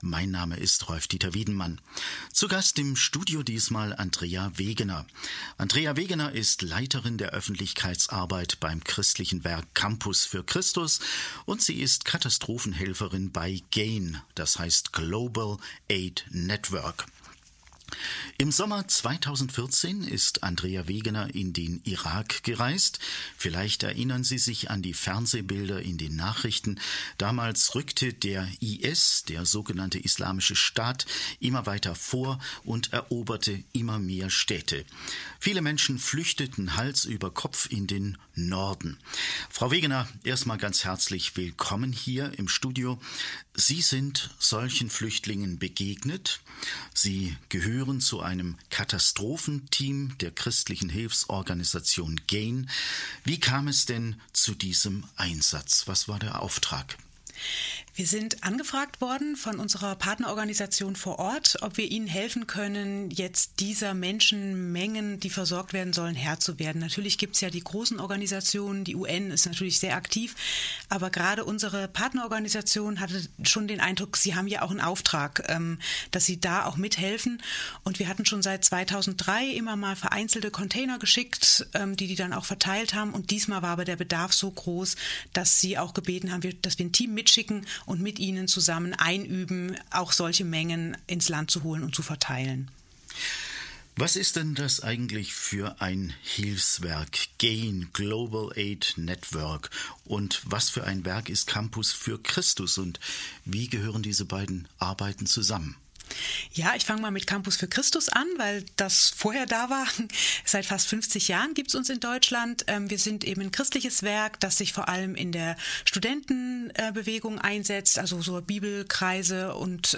Mein Name ist Rolf-Dieter Wiedenmann. Zu Gast im Studio diesmal Andrea Wegener. Andrea Wegener ist Leiterin der Öffentlichkeitsarbeit beim christlichen Werk Campus für Christus und sie ist Katastrophenhelferin bei GAIN, das heißt Global Aid Network. Im Sommer 2014 ist Andrea Wegener in den Irak gereist. Vielleicht erinnern Sie sich an die Fernsehbilder in den Nachrichten. Damals rückte der IS, der sogenannte Islamische Staat, immer weiter vor und eroberte immer mehr Städte. Viele Menschen flüchteten Hals über Kopf in den Norden. Frau Wegener, erstmal ganz herzlich willkommen hier im Studio. Sie sind solchen Flüchtlingen begegnet. Sie gehören zu einem Katastrophenteam der christlichen Hilfsorganisation GAIN. Wie kam es denn zu diesem Einsatz? Was war der Auftrag? Wir sind angefragt worden von unserer Partnerorganisation vor Ort, ob wir ihnen helfen können, jetzt dieser Menschenmengen, die versorgt werden sollen, Herr zu werden. Natürlich gibt es ja die großen Organisationen, die UN ist natürlich sehr aktiv, aber gerade unsere Partnerorganisation hatte schon den Eindruck, sie haben ja auch einen Auftrag, dass sie da auch mithelfen. Und wir hatten schon seit 2003 immer mal vereinzelte Container geschickt, die dann auch verteilt haben. Und diesmal war aber der Bedarf so groß, dass sie auch gebeten haben, dass wir ein Team mitschicken und mit ihnen zusammen einüben, auch solche Mengen ins Land zu holen und zu verteilen. Was ist denn das eigentlich für ein Hilfswerk, GAIN, Global Aid Network? Und was für ein Werk ist Campus für Christus? Und wie gehören diese beiden Arbeiten zusammen? Ja, ich fange mal mit Campus für Christus an, weil das vorher da war. Seit fast 50 Jahren gibt es uns in Deutschland. Wir sind eben ein christliches Werk, das sich vor allem in der Studentenbewegung einsetzt, also so Bibelkreise und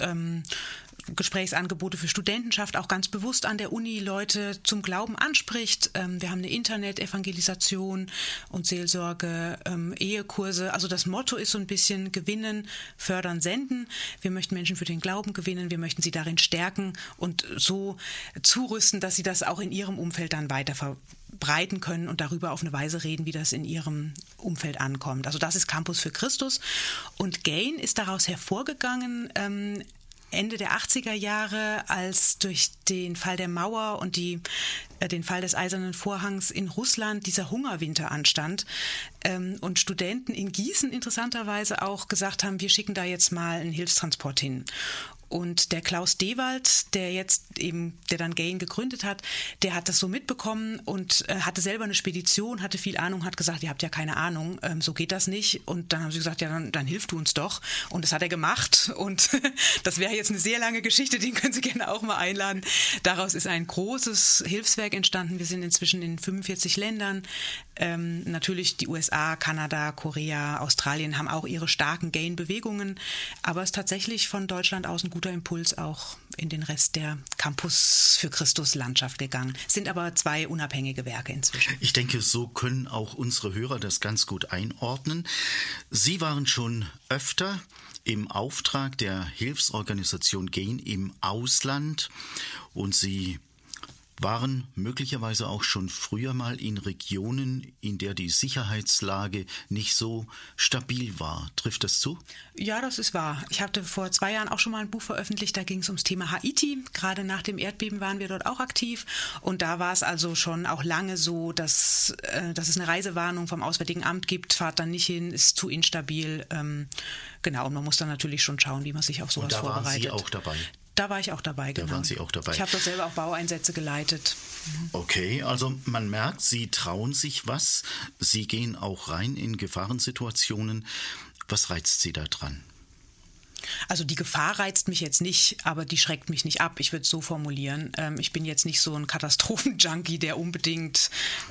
Gesprächsangebote für Studentenschaft, auch ganz bewusst an der Uni Leute zum Glauben anspricht. Wir haben eine Internet-Evangelisation und Seelsorge, Ehekurse. Also das Motto ist so ein bisschen gewinnen, fördern, senden. Wir möchten Menschen für den Glauben gewinnen, wir möchten sie darin stärken und so zurüsten, dass sie das auch in ihrem Umfeld dann weiter verbreiten können und darüber auf eine Weise reden, wie das in ihrem Umfeld ankommt. Also das ist Campus für Christus. Und GAIN ist daraus hervorgegangen, Ende der 80er Jahre, als durch den Fall der Mauer und den Fall des Eisernen Vorhangs in Russland dieser Hungerwinter anstand und Studenten in Gießen interessanterweise auch gesagt haben, wir schicken da jetzt mal einen Hilfstransport hin. Und der Klaus Dewald, der dann GAIN gegründet hat, der hat das so mitbekommen und hatte selber eine Spedition, hatte viel Ahnung, hat gesagt, ihr habt ja keine Ahnung, so geht das nicht. Und dann haben sie gesagt, ja, dann hilf du uns doch. Und das hat er gemacht. Und das wäre jetzt eine sehr lange Geschichte, den können Sie gerne auch mal einladen. Daraus ist ein großes Hilfswerk entstanden. Wir sind inzwischen in 45 Ländern. Natürlich die USA, Kanada, Korea, Australien haben auch ihre starken GAIN-Bewegungen. Aber es ist tatsächlich von Deutschland aus ein guter Impuls auch in den Rest der Campus für Christus Landschaft gegangen. Es sind aber zwei unabhängige Werke inzwischen. Ich denke, so können auch unsere Hörer das ganz gut einordnen. Sie waren schon öfter im Auftrag der Hilfsorganisation GAIN im Ausland und Sie waren möglicherweise auch schon früher mal in Regionen, in der die Sicherheitslage nicht so stabil war. Trifft das zu? Ja, das ist wahr. Ich hatte vor 2 Jahren auch schon mal ein Buch veröffentlicht, da ging es ums Thema Haiti. Gerade nach dem Erdbeben waren wir dort auch aktiv und da war es also schon auch lange so, dass es eine Reisewarnung vom Auswärtigen Amt gibt, fahrt dann nicht hin, ist zu instabil. Genau, und man muss dann natürlich schon schauen, wie man sich auf sowas vorbereitet. Und da waren Sie auch dabei? Da war ich auch dabei, genau. Da waren Sie auch dabei. Ich habe dort selber auch Baueinsätze geleitet. Okay, also man merkt, Sie trauen sich was. Sie gehen auch rein in Gefahrensituationen. Was reizt Sie da dran? Also die Gefahr reizt mich jetzt nicht, aber die schreckt mich nicht ab. Ich würde es so formulieren. Ich bin jetzt nicht so ein Katastrophenjunkie, der unbedingt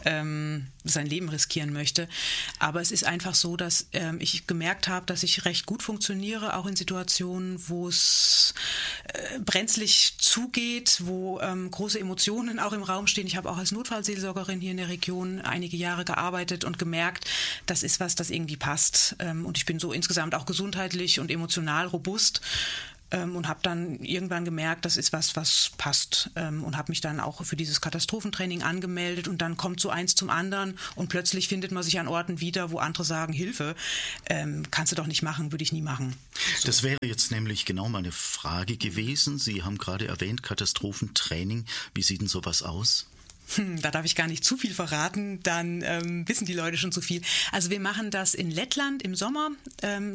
sein Leben riskieren möchte. Aber es ist einfach so, dass ich gemerkt habe, dass ich recht gut funktioniere, auch in Situationen, wo es brenzlig zugeht, wo große Emotionen auch im Raum stehen. Ich habe auch als Notfallseelsorgerin hier in der Region einige Jahre gearbeitet und gemerkt, das ist was, das irgendwie passt. Und ich bin so insgesamt auch gesundheitlich und emotional robust. und habe dann irgendwann gemerkt, das ist was passt und habe mich dann auch für dieses Katastrophentraining angemeldet und dann kommt so eins zum anderen und plötzlich findet man sich an Orten wieder, wo andere sagen, Hilfe, kannst du doch nicht machen, würde ich nie machen. So. Das wäre jetzt nämlich genau meine Frage gewesen. Sie haben gerade erwähnt, Katastrophentraining. Wie sieht denn sowas aus? Da darf ich gar nicht zu viel verraten, dann wissen die Leute schon zu viel. Also wir machen das in Lettland im Sommer.